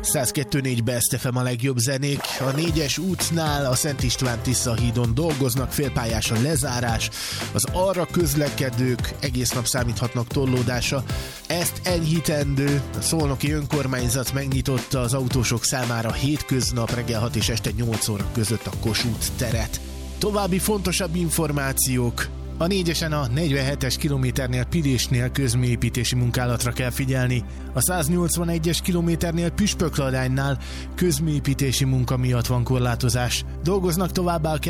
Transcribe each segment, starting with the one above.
102.4 Best FM a legjobb zenék. A 4-es útnál a Szent István-Tisza hídon dolgoznak, félpályás a lezárás. Az arra közlekedők egész nap számíthatnak torlódásra. Ezt enyhítendő, a szolnoki önkormányzat megnyitotta az autósok számára hétköznap reggel 6 és este 8 óra között a Kossuth teret. További fontosabb információk. A 4-esen a 47-es kilométernél Pirésnél közműépítési munkálatra kell figyelni. A 181-es kilométernél Püspökladánynál közműépítési munka miatt van korlátozás. Dolgoznak továbbá a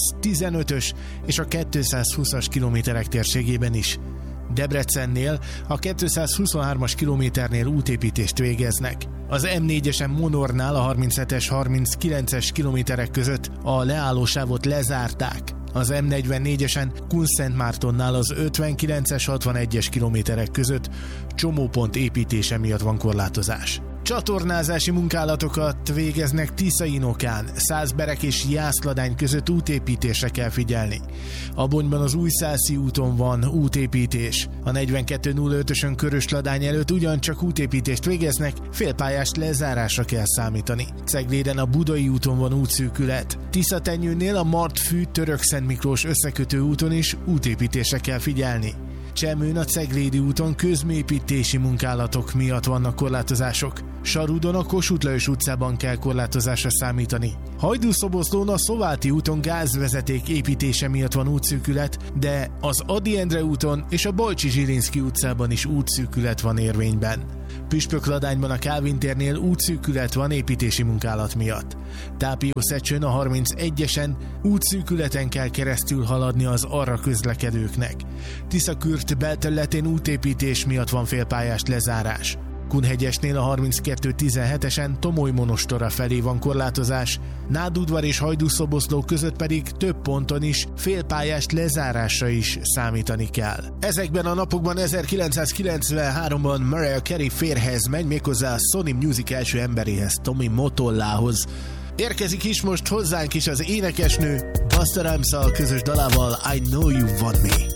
215-ös és a 220-as kilométerek térségében is. Debrecennél a 223-as kilométernél útépítést végeznek. Az M4-esen Monornál a 37-es, 39-es kilométerek között a leállósávot lezárták. Az M44-esen Kunszentmártonnál az 59-es, 61-es kilométerek között csomópont építése miatt van korlátozás. Csatornázási munkálatokat végeznek Tiszainokán, Szászberek és Jászladány között útépítésre kell figyelni. Abonyban az Újszászi úton van útépítés. A 42.05-ösön Körösladány előtt ugyancsak útépítést végeznek, félpályás lezárásra kell számítani. Cegléden a Budai úton van útszűkület. Tiszatenyőnél a Martfű Törökszent Miklós összekötő úton is útépítésre kell figyelni. Csemőn a Ceglédi úton közműépítési munkálatok miatt vannak korlátozások. Sarudon a Kossuth Lajos utcában kell korlátozásra számítani. Hajdúszoboszlón a Szováti úton gázvezeték építése miatt van útszűkület, de az Ady Endre úton és a Bajcsi Zsilinszky utcában is útszűkület van érvényben. Püspökladányban a Kálvin térnél útszűkület van építési munkálat miatt. Tápiószecsön a 31-esen útszűkületen kell keresztül haladni az arra közlekedőknek. Tiszakürt belterületén útépítés miatt van félpályás lezárás. Kunhegyesnél a 32-17-esen Tomoly-Monostora felé van korlátozás, Nádudvar és Hajdúszoboszló között pedig több ponton is félpályás lezárásra is számítani kell. Ezekben a napokban 1993-ban Mariah Carey férjhez megy, méghozzá a Sony Music első emberéhez, Tommy Mottolához. Érkezik is most hozzánk is az énekesnő, Busta Rhymes-szal közös dalával I Know You Want Me.